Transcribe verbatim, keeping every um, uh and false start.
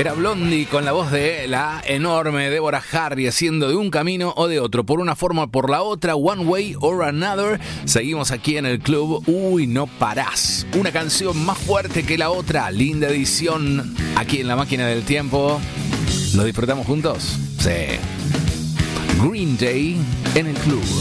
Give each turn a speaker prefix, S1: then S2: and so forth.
S1: Era Blondie con la voz de la enorme Deborah Harry haciendo de un camino o de otro, por una forma o por la otra, One Way or Another. Seguimos aquí en el club. Uy, no parás. Una canción más fuerte que la otra. Linda edición aquí en la máquina del tiempo. ¿Lo disfrutamos juntos? Sí. Green Day en el club.